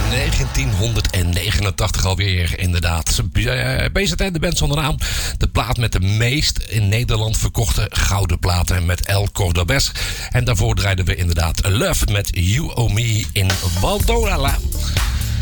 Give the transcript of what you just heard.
1989 alweer, inderdaad. BZN, de band zonder naam. De plaat met de meest in Nederland verkochte gouden platen met El Cordobés. En daarvoor draaiden we inderdaad Love met You Owe Me in Valdola.